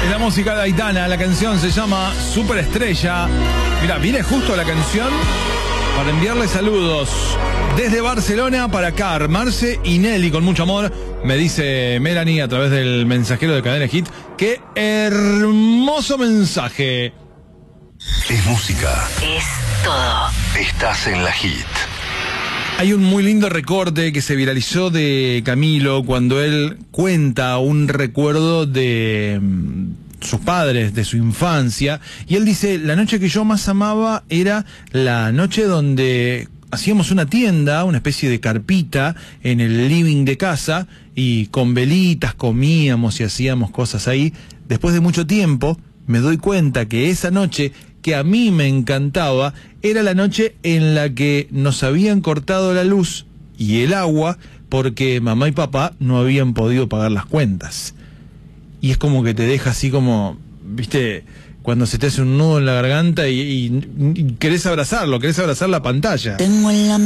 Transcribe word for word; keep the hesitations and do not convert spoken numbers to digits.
Es la música de Aitana, la canción se llama Superestrella. Mira, viene justo la canción para enviarle saludos desde Barcelona para acá, Marce y Nelly, con mucho amor. Me dice Melanie a través del mensajero de Cadena Hit. ¡Qué hermoso mensaje! Es música. Es todo. Estás en la Hit. Hay un muy lindo recorte que se viralizó de Camilo cuando él cuenta un recuerdo de mm, sus padres, de su infancia, y él dice: la noche que yo más amaba era la noche donde hacíamos una tienda, una especie de carpita en el living de casa, y con velitas comíamos y hacíamos cosas ahí. Después de mucho tiempo me doy cuenta que esa noche, que a mí me encantaba, era la noche en la que nos habían cortado la luz y el agua porque mamá y papá no habían podido pagar las cuentas. Y es como que te deja así como, viste, cuando se te hace un nudo en la garganta y, y, y querés abrazarlo, querés abrazar la pantalla. Tengo en la